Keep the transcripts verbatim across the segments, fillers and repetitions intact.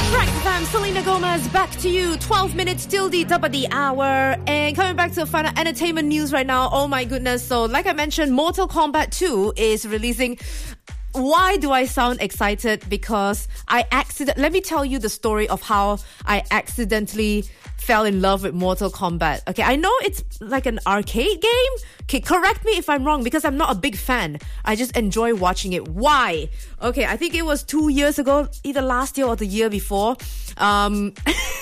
I'm Selena Gomez, back to you. twelve minutes till the top of the hour. And coming back to final entertainment news right now. Oh my goodness. So like I mentioned, Mortal Kombat two is releasing. Why do I sound excited? Because I accident. Let me tell you the story of how I accidentally fell in love with Mortal Kombat. Okay, I know it's like an arcade game. Okay, correct me if I'm wrong, because I'm not a big fan. I just enjoy watching it. Why? Okay, I think it was two years ago, either last year or the year before. Um,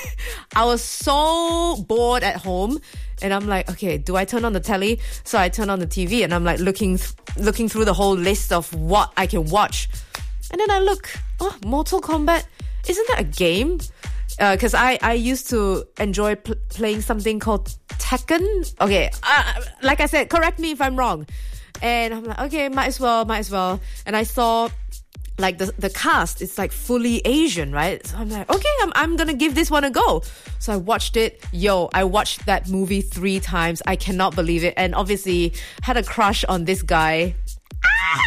I was so bored at home. And I'm like, okay, do I turn on the telly? So I turn on the T V and I'm like looking th- looking through the whole list of what I can watch. And then I look, oh, Mortal Kombat, isn't that a game? Because uh, I, I used to enjoy pl- playing something called Tekken. Okay, uh, like I said, correct me if I'm wrong. And I'm like, okay, might as well, might as well. And I saw like the the cast, it's like fully Asian, right? So I'm like, okay, I'm I'm gonna give this one a go. So I watched it. Yo, I watched that movie three times. I cannot believe it. And obviously had a crush on this guy. Ah!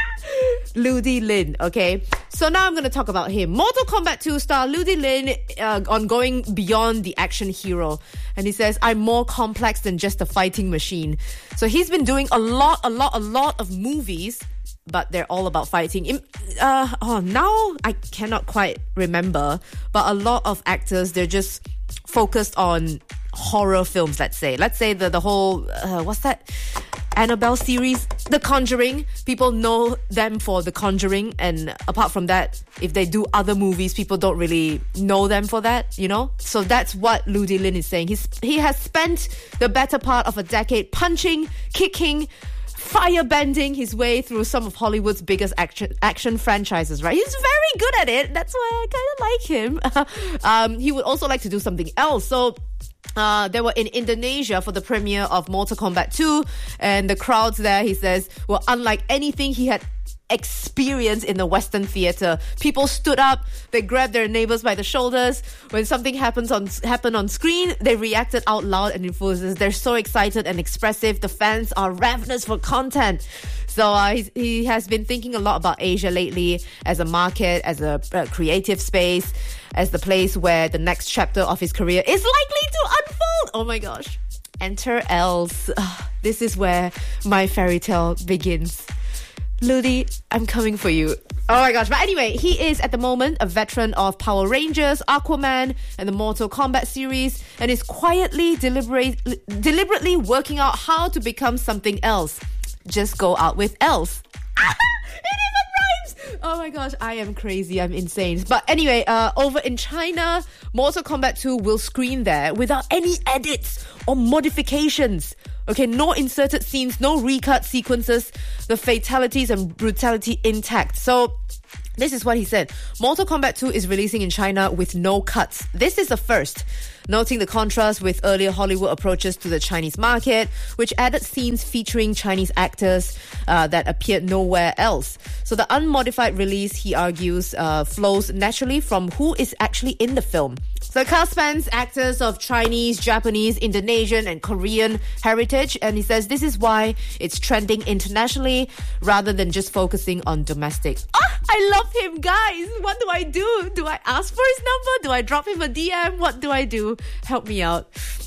Liu Lin, okay? So now I'm going to talk about him. Mortal Kombat two star Liu Lin uh, on going beyond the action hero. And he says, I'm more complex than just a fighting machine. So he's been doing a lot, a lot, a lot of movies, but they're all about fighting. Uh, oh, now I cannot quite remember, but a lot of actors, they're just focused on horror films, let's say. Let's say the, the whole, uh, what's that? Annabelle series, The Conjuring. People know them for The Conjuring, and apart from that, if they do other movies, people don't really know them for that, you know? So that's what Liu Lin is saying. He's, he has spent the better part of a decade punching, kicking, firebending his way through some of Hollywood's biggest action action franchises, right? He's very good at it. That's why I kind of like him. um, he would also like to do something else. So Uh, they were in Indonesia for the premiere of Mortal Kombat two, and the crowds there, he says, were unlike anything he had experienced in the Western theatre. People stood up, they grabbed their neighbours by the shoulders. When something happens on happened on screen, they reacted out loud and enthusiastic. They're so excited and expressive. The fans are ravenous for content. So uh, he's, he has been thinking a lot about Asia lately as a market, as a uh, creative space, as the place where the next chapter of his career is likely to unfold. Oh my gosh. Enter Els. Uh, this is where my fairy tale begins. Ludi, I'm coming for you. Oh my gosh. But anyway, he is at the moment a veteran of Power Rangers, Aquaman, and the Mortal Kombat series, and is quietly, deliberate, deliberately working out how to become something else. Just go out with Els. It even rhymes! Oh my gosh, I am crazy. I'm insane. But anyway, uh, over in China, Mortal Kombat two will screen there without any edits or modifications. Okay, no inserted scenes, no recut sequences, the fatalities and brutality intact. So this is what he said. Mortal Kombat two is releasing in China with no cuts. This is the first, noting the contrast with earlier Hollywood approaches to the Chinese market, which added scenes featuring Chinese actors uh, that appeared nowhere else. So the unmodified release, he argues, uh, flows naturally from who is actually in the film. So the cast spans actors of Chinese, Japanese, Indonesian and Korean heritage, and he says this is why it's trending internationally rather than just focusing on domestic. Ah, I love him, guys. What do I do? Do I ask for his number? Do I drop him a D M? What do I do? Help me out.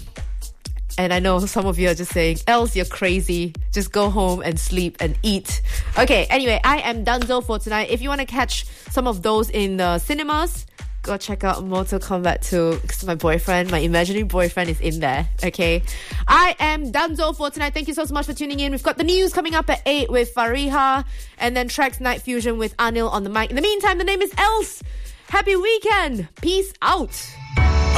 And I know some of you are just saying, Els, you're crazy. Just go home and sleep and eat. Okay, anyway, I am Dunzo for tonight. If you want to catch some of those in the cinemas, go check out Mortal Kombat two, because my boyfriend, my imaginary boyfriend is in there, okay? I am Dunzo for tonight. Thank you so, so much for tuning in. We've got the news coming up at eight with Fariha, and then Trax Night Fusion with Anil on the mic. In the meantime, the name is Els. Happy weekend. Peace out.